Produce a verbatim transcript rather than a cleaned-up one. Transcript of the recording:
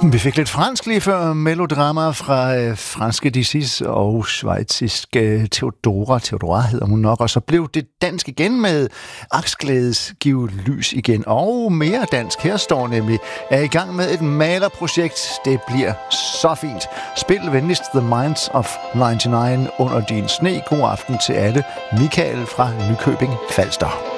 Vi fik lidt fransk lige før, melodrama fra øh, franske Dissis og schweiziske Theodora, Theodora hedder hun nok, og så blev det dansk igen med Aksglædes Giv lys igen, og mere dansk. Her står nemlig, er i gang med et malerprojekt, det bliver så fint. Spil venligst The Minds of nioghalvfems under din sne. God aften til alle. Michael fra Nykøbing Falster.